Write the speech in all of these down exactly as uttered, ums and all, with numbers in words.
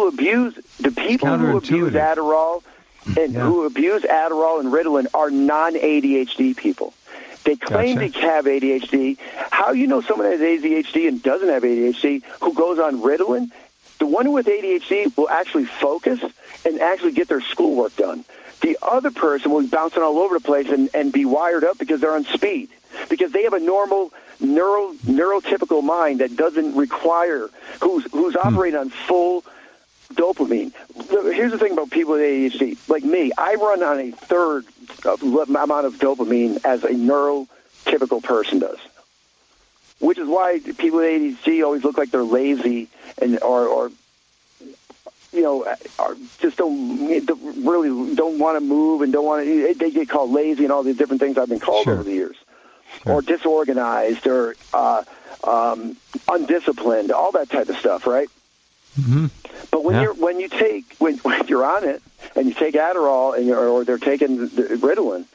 who abuse the people who abuse Adderall and yeah. who abuse Adderall and Ritalin are non-A D H D people. They claim gotcha. they have A D H D. How you know someone has A D H D and doesn't have A D H D who goes on Ritalin? The one with A D H D will actually focus and actually get their schoolwork done. The other person will be bouncing all over the place and, and be wired up because they're on speed, because they have a normal neuro neurotypical mind that doesn't require, who's who's hmm. operating on full dopamine. Here's the thing about people with A D H D. Like me, I run on a third of amount of dopamine as a neurotypical person does, which is why people with A D H D always look like they're lazy and or, or you know, are just don't really don't want to move and don't want to. They get called lazy and all these different things I've been called sure. over the years, sure. or disorganized or uh, um, undisciplined, all that type of stuff, right? Mm-hmm. But when yeah. you're when you take when, when you're on it and you take Adderall and you're, or they're taking the Ritalin,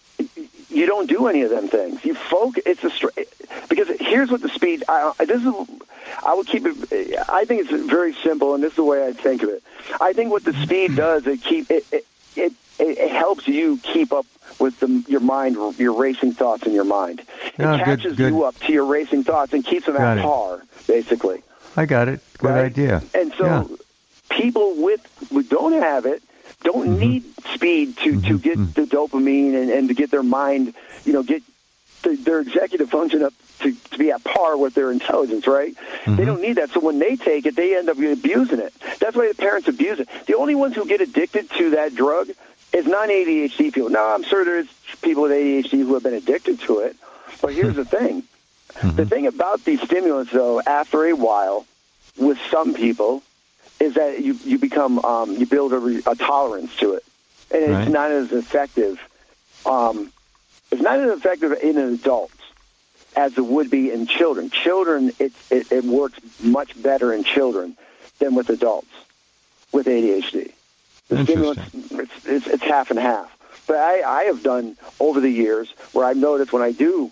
you don't do any of them things. You focus. It's a straight because here's what the speed. I, this is. I would keep it. I think it's very simple, and this is the way I think of it. I think what the speed does, it keep it. It, it, it helps you keep up with the, your mind, your racing thoughts in your mind. It oh, catches good, good. you up to your racing thoughts and keeps them Got at it. par, basically. I got it. Good right? idea. And so yeah. people with who don't have it don't mm-hmm. need speed to, mm-hmm. to get the dopamine and, and to get their mind, you know, get the, their executive function up to, to be at par with their intelligence, right? Mm-hmm. They don't need that. So when they take it, they end up abusing it. That's why the parents abuse it. The only ones who get addicted to that drug is non-A D H D people. Now, I'm sure there's people with A D H D who have been addicted to it, but here's the thing. Mm-hmm. The thing about these stimulants, though, after a while, with some people, is that you, you become, um, you build a, a tolerance to it. And it's right. not as effective. Um, it's not as effective in adults as it would be in children. Children, it, it, it works much better in children than with adults with A D H D. The stimulants, it's, it's, it's half and half. But I, I have done over the years where I've noticed when I do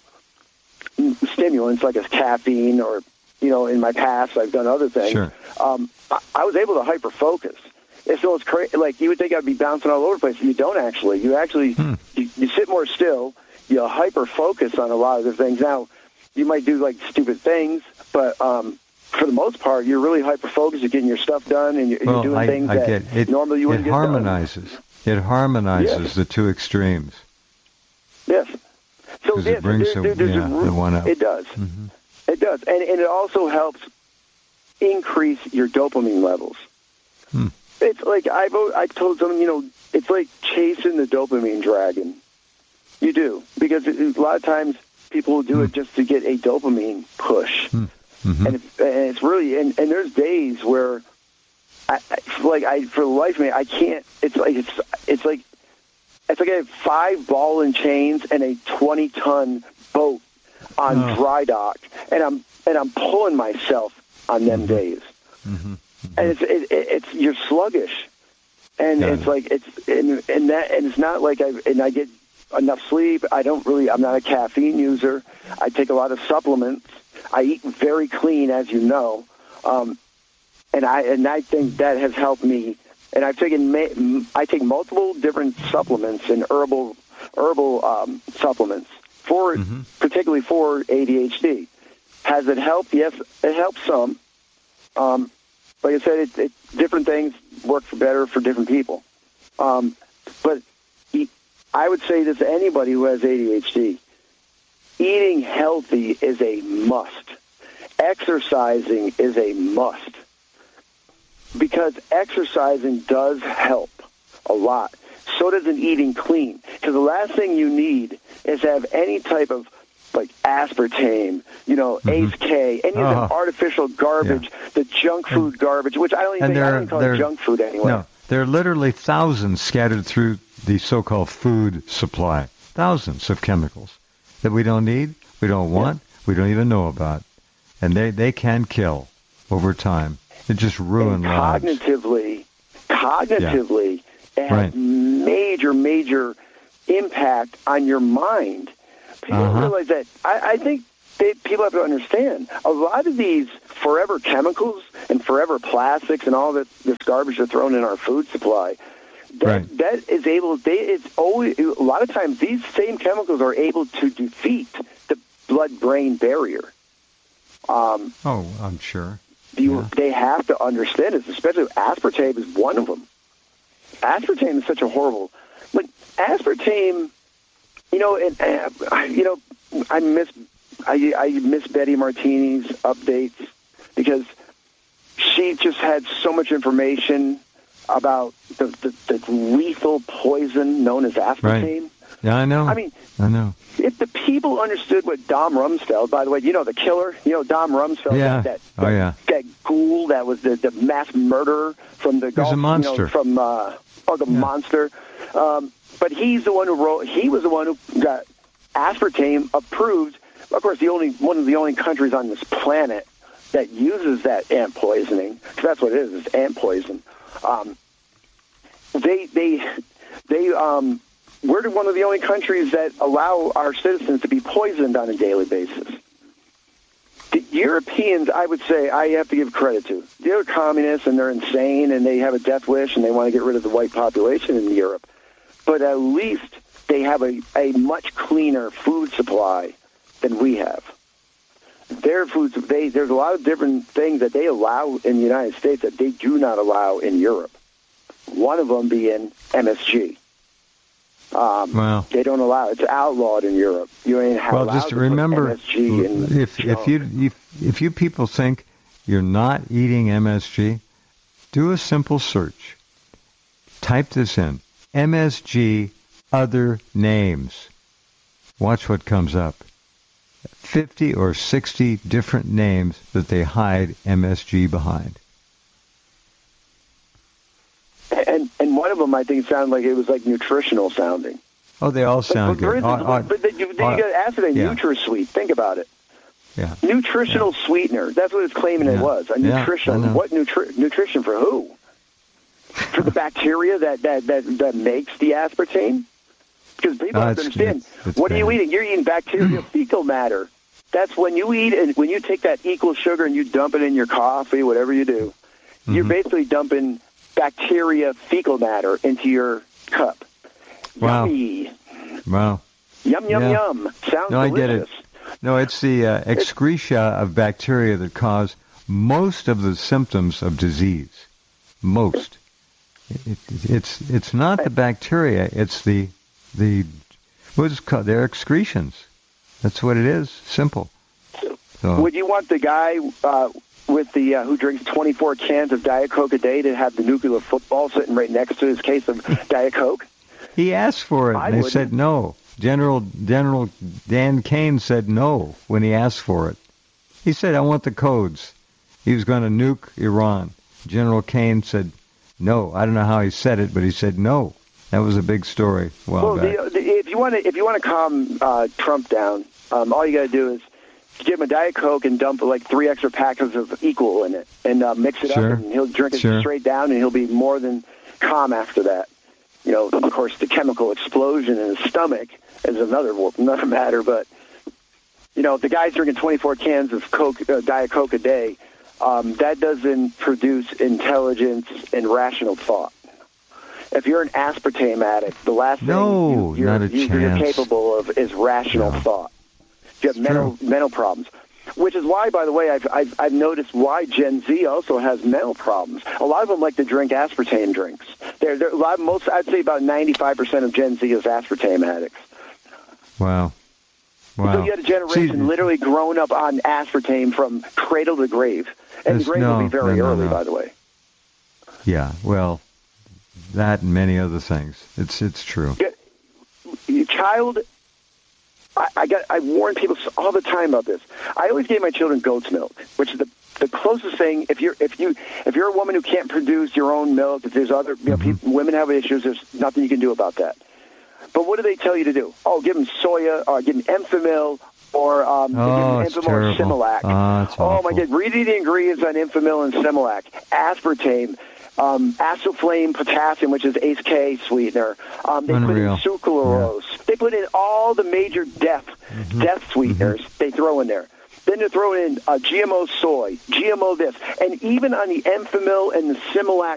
stimulants like a caffeine or, you know, in my past I've done other things, sure. um, I, I was able to hyper-focus. And so it's crazy. Like, you would think I'd be bouncing all over the place. You don't actually. You actually, hmm. you, you sit more still. You hyper-focus on a lot of the things. Now, you might do, like, stupid things, but um, for the most part, you're really hyper-focused. You're getting your stuff done, and you're, well, you're doing I, things I that get it, normally you wouldn't it get harmonizes. done. It harmonizes yes. the two extremes. Yes. So yes, it brings there, some, there's yeah, a, the one up. It does. Mm-hmm. It does. And, and it also helps increase your dopamine levels. Hmm. It's like I've I told someone, you know, it's like chasing the dopamine dragon. You do, because it, a lot of times people will do hmm. it just to get a dopamine push, hmm. mm-hmm. and, it, and it's really and, and there's days where, I, I like I for the life of me I can't. It's like it's it's like it's like I have five ball and chains and a twenty ton boat on oh. dry dock, and I'm and I'm pulling myself on them mm-hmm. days. Mm-hmm. Mm-hmm. And it's it, it's you're sluggish, and Got it's it. like it's and, and that and it's not like I and I get enough sleep. I don't really. I'm not a caffeine user. I take a lot of supplements. I eat very clean, as you know, um, and I and I think that has helped me. And I've taken I take multiple different supplements and herbal herbal um, supplements for mm-hmm. particularly for A D H D. Has it helped? Yes, it helps some. Um, Like I said, it, it, different things work for better for different people. Um, but he, I would say this to anybody who has A D H D. Eating healthy is a must. Exercising is a must. Because exercising does help a lot. So does an eating clean. Because the last thing you need is to have any type of like aspartame, you know, mm-hmm. A C E K, any of oh. the artificial garbage, yeah. the junk food and, garbage, which I don't even, think, I don't even call it junk food anyway. No, there are literally thousands scattered through the so-called food supply. Thousands of chemicals that we don't need, we don't want, yeah. we don't even know about. And they, they can kill over time. It just ruin lives. Cognitively, cognitively, yeah. it has right. major, major impact on your mind. People uh-huh. don't realize that. I, I think they, people have to understand, a lot of these forever chemicals and forever plastics and all this, this garbage they're thrown in our food supply, that, right. that is able, they, it's always, a lot of times these same chemicals are able to defeat the blood-brain barrier. Um, oh, I'm sure. You, yeah. They have to understand this, especially aspartame is one of them. Aspartame is such a horrible, like aspartame, you know, and, uh, you know, I miss, I, I miss Betty Martini's updates because she just had so much information about the, the, the lethal poison known as aspartame. Right. Yeah, I know. I mean, I know. If the people understood what Dom Rumsfeld, by the way, you know the killer, you know Dom Rumsfeld, yeah. that, that, oh, yeah. that ghoul that was the, the mass murderer from the He's Gulf, a monster. You know, from uh, oh the yeah. monster. Um, but he's the one who wrote. He was the one who got aspartame approved. Of course, the only one of the only countries on this planet that uses that ant poisoning, because that's what it is. It's ant poison. Um, they they they um. We're one of the only countries that allow our citizens to be poisoned on a daily basis. The Europeans, I would say, I have to give credit to. They're communists and they're insane and they have a death wish and they want to get rid of the white population in Europe. But at least they have a, a much cleaner food supply than we have. Their food, they, there's a lot of different things that they allow in the United States that they do not allow in Europe. One of them being M S G. Um, well, they don't allow it. It's outlawed in Europe. You ain't well, allowed just to remember, put M S G in if if you if, if you people think you're not eating M S G, do a simple search. Type this in: M S G other names. Watch what comes up. Fifty or sixty different names that they hide M S G behind. And and one of them, I think, sounded like it was like nutritional sounding. Oh, they all sound but, but good. Instance, uh, uh, but then you, then uh, you got aspartame, yeah. NutraSweet. Think about it. Yeah. Nutritional yeah. sweetener. That's what it's claiming yeah. it was. A yeah, nutritional. What nutri- nutrition for who? For the bacteria that, that, that, that makes the aspartame? Because people no, have to understand, it's, it's what bad. are you eating? You're eating bacterial fecal matter. That's when you eat, and when you take that equal sugar and you dump it in your coffee, whatever you do, mm-hmm. you're basically dumping bacteria fecal matter into your cup. Wow. Yummy. Wow. Yum, yum, yeah. yum. Sounds no, delicious. I get it. No, it's the uh, excretia of bacteria that cause most of the symptoms of disease. Most. It, it, it's it's not the bacteria. It's the the what's it called? Their excretions. That's what it is. Simple. So. Would you want the guy uh, with the uh, who drinks twenty-four cans of Diet Coke a day to have the nuclear football sitting right next to his case of Diet Coke? He asked for it, I and they wouldn't. said no. General General Dan Kane said no when he asked for it. He said, I want the codes. He was going to nuke Iran. General Kane said no. I don't know how he said it, but he said no. That was a big story a while well, back. the, the, if you want to, if you want to calm uh, Trump down, um, all you got to do is give him a Diet Coke and dump like three extra packets of Equal in it, and uh, mix it sure. up, and he'll drink it sure. straight down, and he'll be more than calm after that. You know, of course, the chemical explosion in his stomach is another another matter, but you know, the guy's drinking twenty-four cans of Coke, uh, Diet Coke a day. Um, that doesn't produce intelligence and rational thought. If you're an aspartame addict, the last no, thing you, you're, not a you, you're chance. capable of is rational no. thought. You have it's mental true. mental problems, which is why, by the way, I've, I've I've noticed why Gen Z also has mental problems. A lot of them like to drink aspartame drinks. They're, they're a lot. Most I'd say about ninety-five percent of Gen Z is aspartame addicts. Wow. Wow. So you had a generation See, literally grown up on aspartame from cradle to grave, and the grave no, will be very no, no, early, no. by the way. Yeah. Well, that and many other things. It's it's true. Your child. I, I got. I warn people all the time about this. I always gave my children goat's milk, which is the the closest thing. If you're if you if you're a woman who can't produce your own milk, if there's other you know, mm-hmm. people, women have issues, there's nothing you can do about that. But what do they tell you to do? Oh, give them soya, or give them Enfamil, or um, oh, give them Enfamil or Similac. Oh, oh my God! Read the ingredients on Enfamil and Similac. Aspartame um, Asoflame potassium, which is A C E K sweetener. Um, they Unreal. put in sucralose. Yeah. They put in all the major death mm-hmm. death sweeteners. Mm-hmm. They throw in there. Then they're throwing in uh, G M O soy, G M O this, and even on the Enfamil and the Similac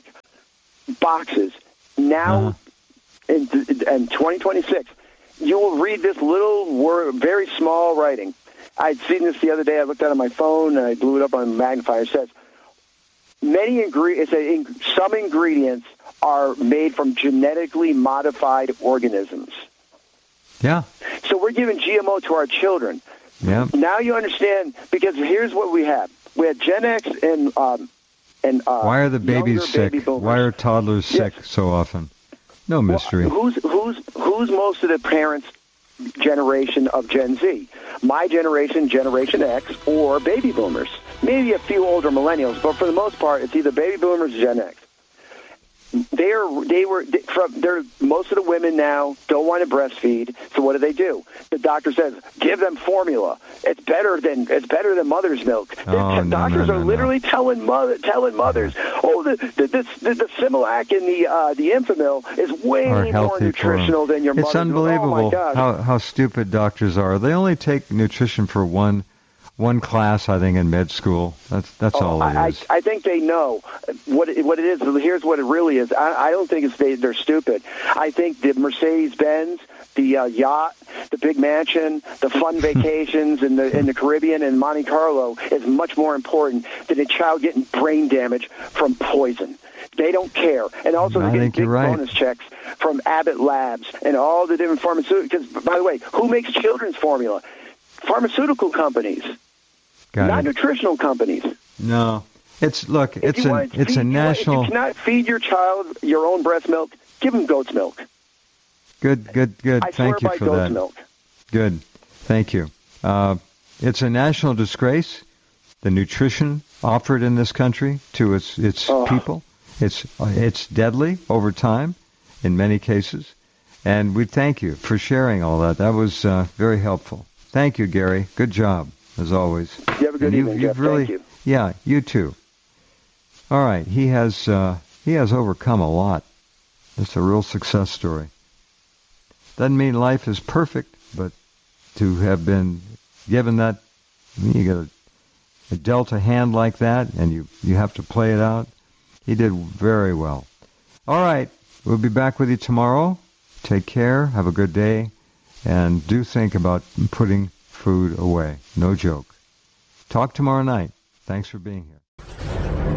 boxes now uh-huh. in, in twenty twenty-six, you will read this little word, very small writing. I'd seen this the other day. I looked at it on my phone, and I blew it up on a magnifier. It says, many ingredients, in, some ingredients are made from genetically modified organisms. Yeah. So we're giving G M O to our children. Yeah. Now you understand, because here's what we have. We had Gen X and... Um, and uh, why are the babies sick? Baby Why are toddlers sick yes. so often? No mystery. Well, who's, who's, who's most of the parents' generation of Gen Z? My generation, Generation X, or baby boomers. Maybe a few older millennials, but for the most part, it's either baby boomers or Gen X. They are, they were, they, from, they're, most of the women now don't want to breastfeed, so what do they do? The doctor says, give them formula. It's better than, it's better than mother's milk. Oh, the no, doctors no, no, are literally no. telling mother, telling mothers, oh, the, the, the, the, the Similac and the, uh, the Enfamil is way more nutritional than your mother's. It's unbelievable oh, my God. how, how stupid doctors are. They only take nutrition for one One class, I think, in med school. That's that's oh, all it I, is. I, I think they know what it, what it is. Here's what it really is. I, I don't think it's they, they're stupid. I think the Mercedes-Benz, the uh, yacht, the big mansion, the fun vacations in the in the Caribbean and Monte Carlo is much more important than a child getting brain damage from poison. They don't care. And also I they're getting big right. bonus checks from Abbott Labs and all the different pharmaceuticals. Because, by the way, who makes children's formula? Pharmaceutical companies. Got Not it. nutritional companies. No, it's look, If it's you a want to it's feed, a national. If you cannot feed your child your own breast milk, give them goat's milk. Good, good, good. I Thank swear you by for goat's that. Milk. Good, thank you. Uh, it's a national disgrace, the nutrition offered in this country to its its oh. people. It's it's deadly over time, in many cases, and we thank you for sharing all that. That was uh, very helpful. Thank you, Gary. Good job. As always. You have a good and evening, you've, you've Jeff. really, Thank you. Yeah, you too. All right, he has uh, he has overcome a lot. It's a real success story. Doesn't mean life is perfect, but to have been given that, I mean, you get a, a dealt a hand like that, and you you have to play it out. He did very well. All right, we'll be back with you tomorrow. Take care. Have a good day, and do think about putting food away. No joke. Talk tomorrow night. Thanks for being here.